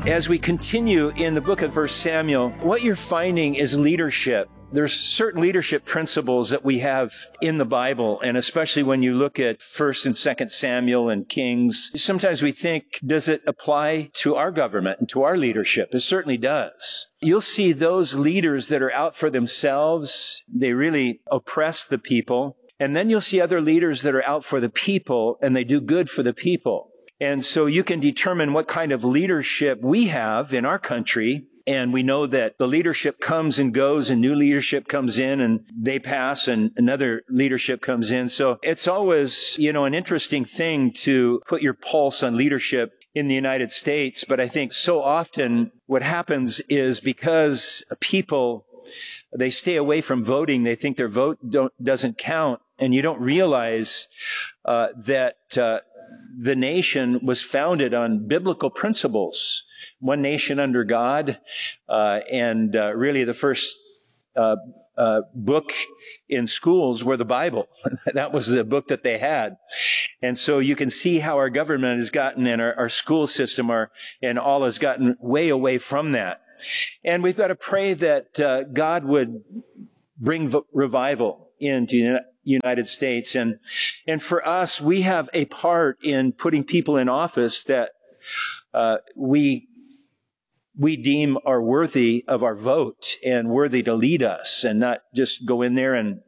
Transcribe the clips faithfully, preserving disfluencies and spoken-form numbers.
As we continue in the book of First Samuel, what you're finding is leadership. There's certain leadership principles that we have in the Bible, and especially when you look at First and Second Samuel and Kings, sometimes we think, does it apply to our government and to our leadership? It certainly does. You'll see those leaders that are out for themselves. They really oppress the people. And then you'll see other leaders that are out for the people, and they do good for the people. And so you can determine what kind of leadership we have in our country. And we know that the leadership comes and goes, and new leadership comes in and they pass, and another leadership comes in. So it's always, you know, an interesting thing to put your pulse on leadership in the United States. But I think so often what happens is because people, they stay away from voting. They think their vote don't, doesn't count. And you don't realize uh, that uh, the nation was founded on biblical principles. One nation under God, uh, and uh, really the first uh, uh, book in schools were the Bible. That was the book that they had. And so you can see how our government has gotten, and our, our school system are, and all has gotten way away from that. And we've got to pray that uh, God would bring v- revival into the United States. And, and for us, we have a part in putting people in office that uh, we we deem are worthy of our vote and worthy to lead us, and not just go in there and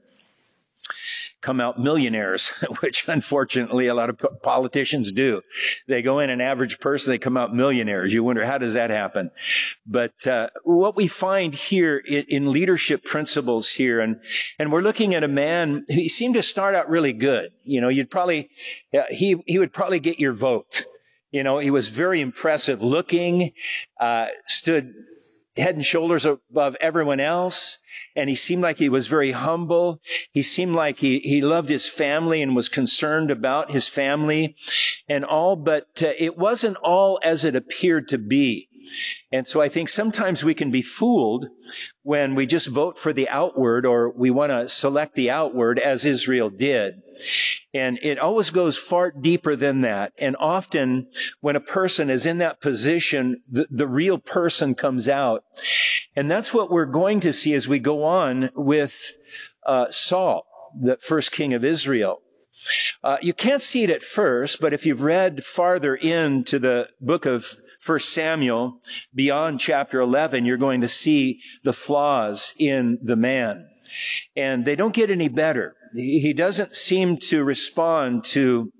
come out millionaires, which unfortunately a lot of politicians do. They go in an average person, they come out millionaires. You wonder, how does that happen? But uh, what we find here in, in leadership principles here, and and we're looking at a man, he seemed to start out really good. You know, you'd probably, uh, he he would probably get your vote. You know, he was very impressive looking, uh, stood head and shoulders above everyone else. And he seemed like he was very humble. He seemed like he, he loved his family and was concerned about his family and all. But uh, it wasn't all as it appeared to be. And so I think sometimes we can be fooled when we just vote for the outward, or we want to select the outward, as Israel did. And it always goes far deeper than that. And often when a person is in that position, the, the real person comes out. And that's what we're going to see as we go on with uh, Saul, the first king of Israel. Uh, you can't see it at first, but if you've read farther into the book of First Samuel, beyond chapter eleven, you're going to see the flaws in the man. And they don't get any better. He doesn't seem to respond to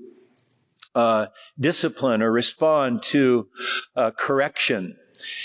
uh, discipline or respond to uh, correction.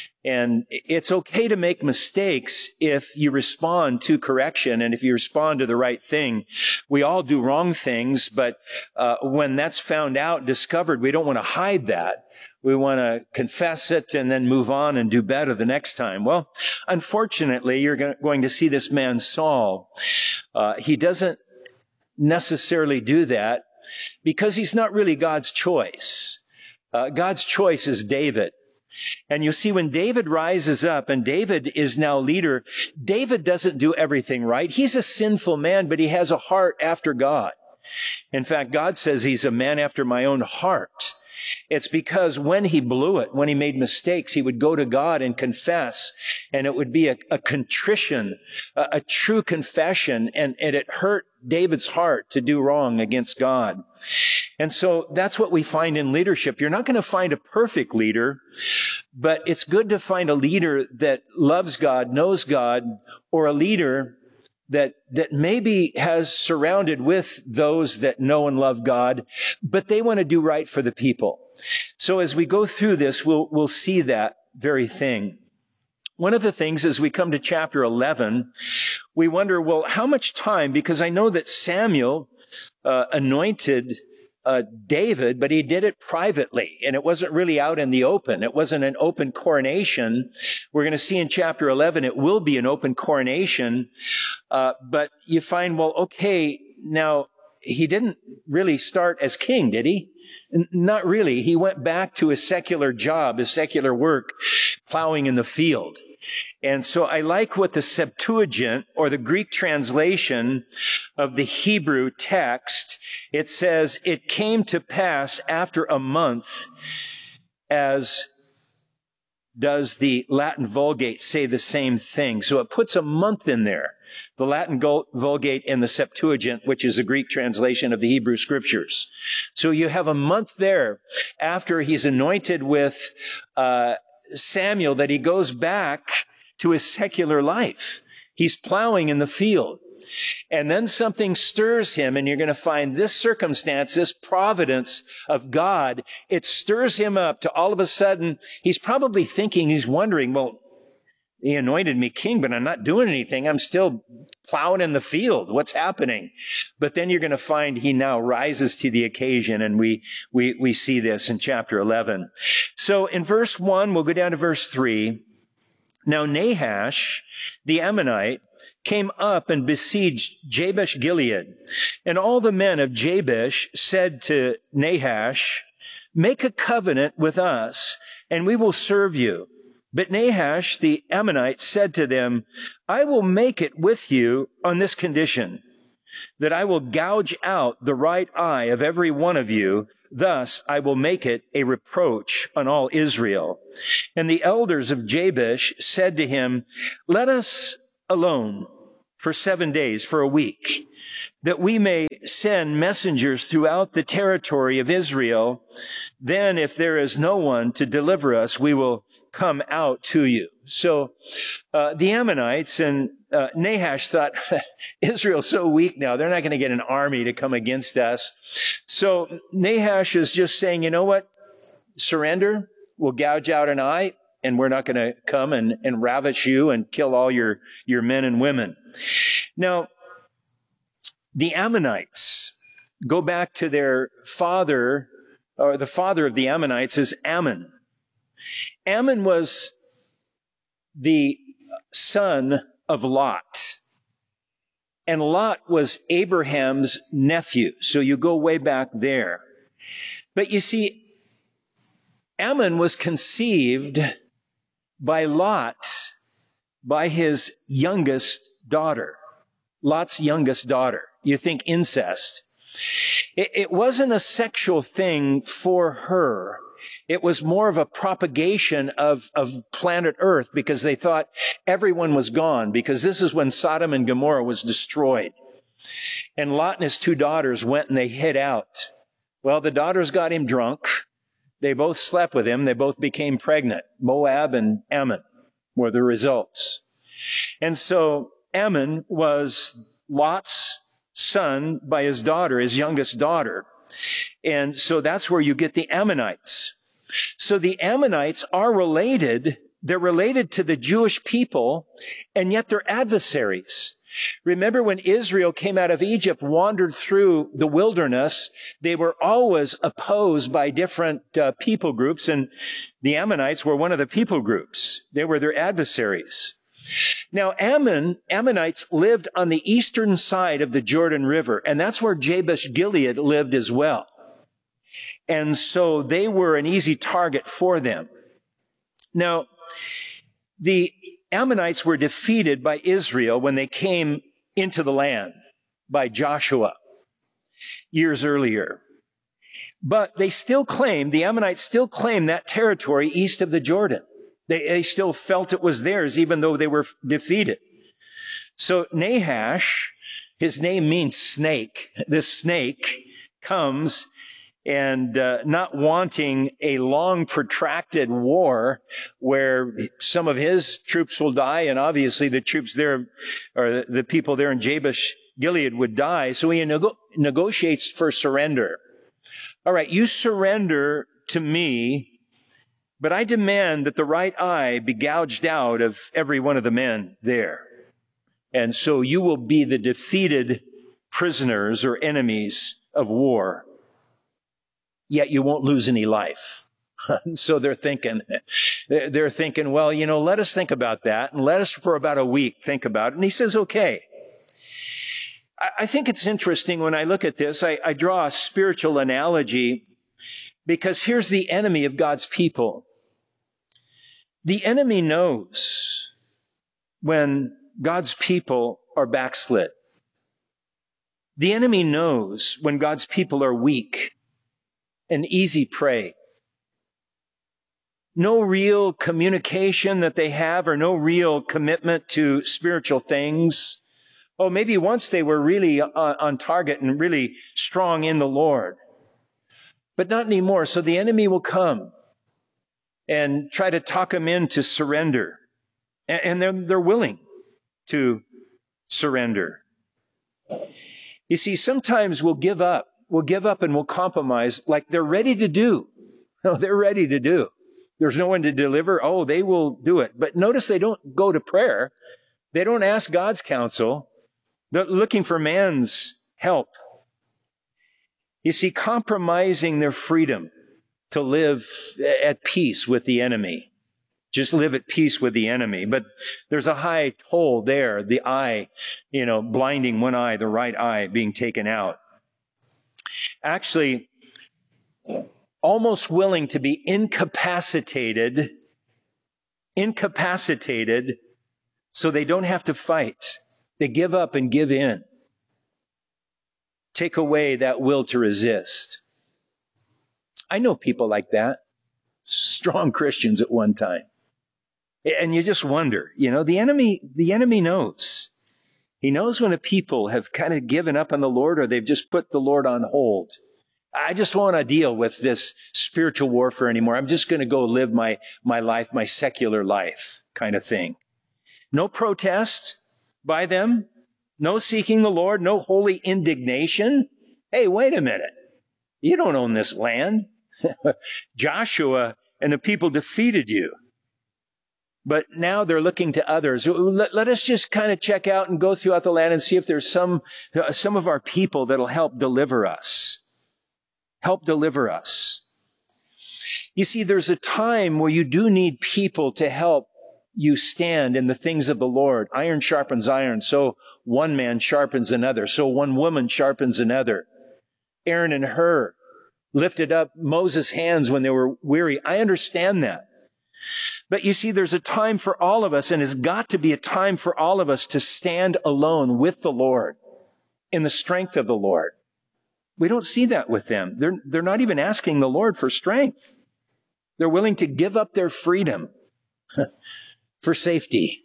And it's okay to make mistakes if you respond to correction and if you respond to the right thing. We all do wrong things, but uh, when that's found out, discovered, we don't want to hide that. We want to confess it and then move on and do better the next time. Well, unfortunately, you're going to see this man Saul. Uh, he doesn't necessarily do that because he's not really God's choice. Uh, God's choice is David. And you see, when David rises up, and David is now leader, David doesn't do everything right. He's a sinful man, but he has a heart after God. In fact, God says he's a man after my own heart. It's because when he blew it, when he made mistakes, he would go to God and confess, and it would be a, a contrition, a, a true confession, and, and it hurt David's heart to do wrong against God. And so that's what we find in leadership. You're not going to find a perfect leader, but it's good to find a leader that loves God, knows God, or a leader that that maybe has surrounded with those that know and love God, but they want to do right for the people. So as we go through this, we'll we'll see that very thing. One of the things as we come to chapter eleven, we wonder, well, how much time? Because I know that Samuel uh, anointed Uh, David, but he did it privately, and it wasn't really out in the open. It wasn't an open coronation. We're going to see in chapter eleven, it will be an open coronation. Uh, but you find, well, okay, now he didn't really start as king, did he? N- not really. He went back to his secular job, his secular work, plowing in the field. And so I like what the Septuagint, or the Greek translation of the Hebrew text, it says, it came to pass after a month as does the Latin Vulgate say the same thing. So it puts a month in there. The Latin Vulgate and the Septuagint, which is a Greek translation of the Hebrew Scriptures. So you have a month there after he's anointed with uh, Samuel that he goes back to his secular life. He's plowing in the field. And then something stirs him, and you're going to find this circumstance, this providence of God, it stirs him up to all of a sudden, he's probably thinking, he's wondering, well, he anointed me king, but I'm not doing anything. I'm still plowing in the field. What's happening? But then you're going to find he now rises to the occasion, and we, we, we see this in chapter eleven. So in verse one, we'll go down to verse three. Now Nahash, the Ammonite, came up and besieged Jabesh Gilead. And all the men of Jabesh said to Nahash, make a covenant with us, and we will serve you. But Nahash, the Ammonite, said to them, I will make it with you on this condition, that I will gouge out the right eye of every one of you. Thus I will make it a reproach on all Israel. And the elders of Jabesh said to him, let us alone for seven days, for a week, that we may send messengers throughout the territory of Israel. Then if there is no one to deliver us, we will come out to you. So uh, the Ammonites and uh, Nahash thought, Israel's so weak now, they're not going to get an army to come against us. So Nahash is just saying, you know what? Surrender. We'll gouge out an eye, and we're not going to come and, and ravish you and kill all your, your men and women. Now, the Ammonites go back to their father, or the father of the Ammonites is Ammon. Ammon was the son of Lot. And Lot was Abraham's nephew. So you go way back there. But you see, Ammon was conceived by Lot, by his youngest daughter, Lot's youngest daughter. You think incest. It, it wasn't a sexual thing for her. It was more of a propagation of, of planet Earth, because they thought everyone was gone, because this is when Sodom and Gomorrah was destroyed. And Lot and his two daughters went and they hid out. Well, the daughters got him drunk. They both slept with him. They both became pregnant. Moab and Ammon were the results. And so Ammon was Lot's son by his daughter, his youngest daughter. And so that's where you get the Ammonites. So the Ammonites are related. They're related to the Jewish people, and yet they're adversaries. Remember when Israel came out of Egypt, wandered through the wilderness, they were always opposed by different uh, people groups, and the Ammonites were one of the people groups. They were their adversaries. Now, Ammon, Ammonites lived on the eastern side of the Jordan River, and that's where Jabesh Gilead lived as well. And so they were an easy target for them. Now, the Ammonites were defeated by Israel when they came into the land by Joshua years earlier. But they still claim, the Ammonites still claim that territory east of the Jordan. They, they still felt it was theirs, even though they were defeated. So Nahash, his name means snake. This snake comes and uh, not wanting a long, protracted war where some of his troops will die, and obviously the troops there, or the, the people there in Jabesh Gilead would die. So he nego- negotiates for surrender. All right, you surrender to me, but I demand that the right eye be gouged out of every one of the men there. And so you will be the defeated prisoners or enemies of war. Yet you won't lose any life. So they're thinking, they're thinking, well, you know, let us think about that, and let us for about a week think about it. And he says, okay. I think it's interesting when I look at this, I, I draw a spiritual analogy, because here's the enemy of God's people. The enemy knows when God's people are backslid. The enemy knows when God's people are weak, an easy prey. no real communication that they have, or no real commitment to spiritual things. Oh, maybe once they were really on, on target and really strong in the Lord, but not anymore. So the enemy will come and try to talk them into surrender. And they're, they're willing to surrender. You see, sometimes we'll give up. We'll give up and we'll compromise like they're ready to do. No, they're ready to do. There's no one to deliver. Oh, they will do it. But notice they don't go to prayer. They don't ask God's counsel. They're looking for man's help. You see, compromising their freedom to live at peace with the enemy. Just live at peace with the enemy. But there's a high toll there. The eye, you know, blinding one eye, the right eye being taken out. Actually, almost willing to be incapacitated, incapacitated so they don't have to fight. They give up and give in. Take away that will to resist. I know people like that. Strong Christians at one time. And you just wonder, you know, the enemy, the enemy knows. He knows when a people have kind of given up on the Lord or they've just put the Lord on hold. I just don't want to deal with this spiritual warfare anymore. I'm just going to go live my, my life, my secular life kind of thing. No protest by them. No seeking the Lord. No holy indignation. Hey, wait a minute. You don't own this land. Joshua and the people defeated you. But now they're looking to others. Let, let us just kind of check out and go throughout the land and see if there's some, some of our people that'll help deliver us. Help deliver us. You see, there's a time where you do need people to help you stand in the things of the Lord. Iron sharpens iron, so one man sharpens another. So one woman sharpens another. Aaron and Hur lifted up Moses' hands when they were weary. I understand that. But you see, there's a time for all of us, and it's got to be a time for all of us to stand alone with the Lord in the strength of the Lord. We don't see that with them. They're, they're not even asking the Lord for strength. They're willing to give up their freedom for safety.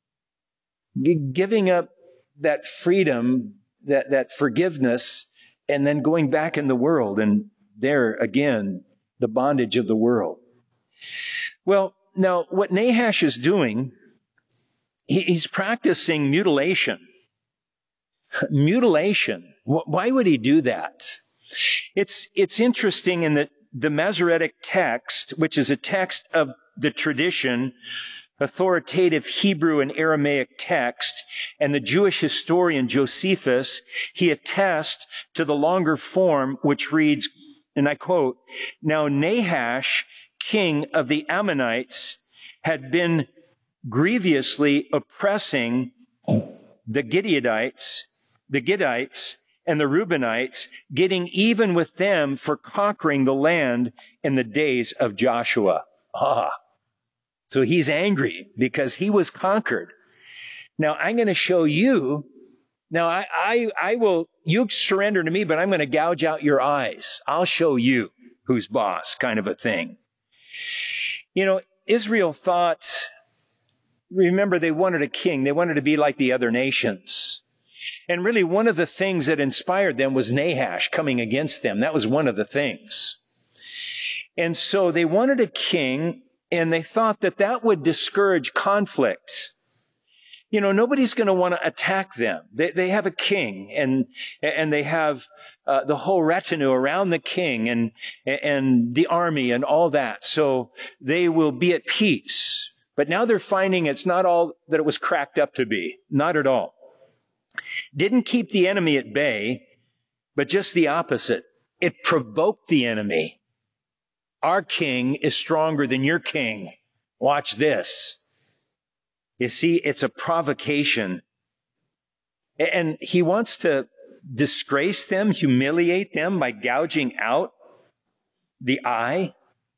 G- giving up that freedom, that, that forgiveness, and then going back in the world, and there again, the bondage of the world. Well, now what Nahash is doing, he, he's practicing mutilation. Mutilation. Why would he do that? It's, it's interesting in that the Masoretic text, which is a text of the tradition, authoritative Hebrew and Aramaic text, and the Jewish historian Josephus, he attests to the longer form, which reads, and I quote, "Now Nahash, king of the Ammonites, had been grievously oppressing the Gileadites, the Gittites, and the Reubenites, getting even with them for conquering the land in the days of Joshua." Ah, so he's angry because he was conquered. Now I'm going to show you. Now I, I, I will, you surrender to me, but I'm going to gouge out your eyes. I'll show you who's boss, kind of a thing. You know, Israel thought, remember, they wanted a king. They wanted to be like the other nations. And really, one of the things that inspired them was Nahash coming against them. That was one of the things. And so they wanted a king, and they thought that that would discourage conflict. You know, nobody's going to want to attack them. They, they have a king, and, and they have uh, the whole retinue around the king and, and the army and all that. So they will be at peace. But now they're finding it's not all that it was cracked up to be. Not at all. Didn't keep the enemy at bay, but just the opposite. It provoked the enemy. Our king is stronger than your king. Watch this. You see, it's a provocation. And he wants to disgrace them, humiliate them by gouging out the eye.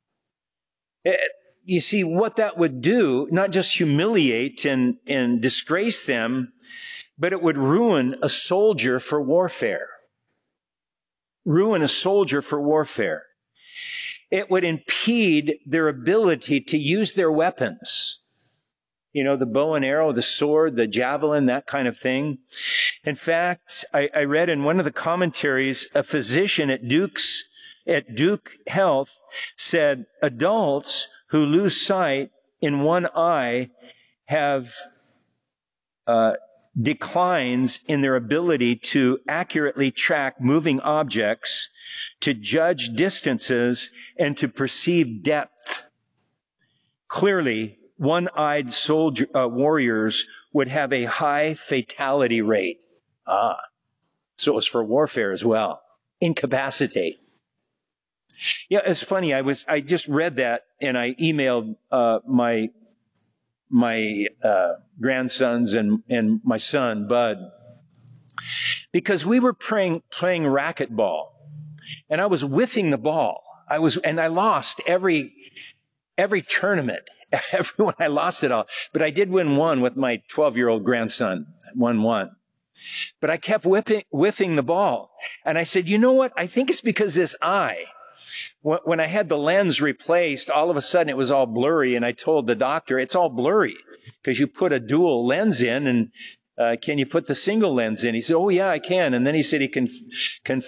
You see, what that would do, not just humiliate and, and disgrace them, but it would ruin a soldier for warfare. Ruin a soldier for warfare. It would impede their ability to use their weapons. You know, the bow and arrow, the sword, the javelin, that kind of thing. In fact, I, I read in one of the commentaries, a physician at Duke's, at Duke Health said, adults who lose sight in one eye have uh, declines in their ability to accurately track moving objects, to judge distances, and to perceive depth. Clearly, one-eyed soldier, uh, warriors would have a high fatality rate. Ah, so it was for warfare as well. Incapacitate. Yeah, it's funny. I was, I just read that and I emailed, uh, my, my, uh, grandsons and, and my son, Bud, because we were playing, playing racquetball and I was whiffing the ball. I was, and I lost every, every tournament. Everyone, I lost it all. But I did win one with my twelve-year-old grandson. Won one. But I kept whipping, whiffing the ball. And I said, you know what? I think it's because this eye. When I had the lens replaced, all of a sudden it was all blurry. And I told the doctor, it's all blurry because you put a dual lens in. And uh, can you put the single lens in? He said, oh, yeah, I can. And then he said he can, can